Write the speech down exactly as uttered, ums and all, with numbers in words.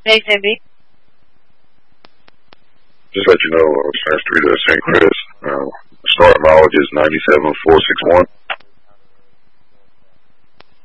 Thanks, M B. Just let you know, uh, Saint Street of Saint Chris, uh, starting mileage is ninety-seven four six one.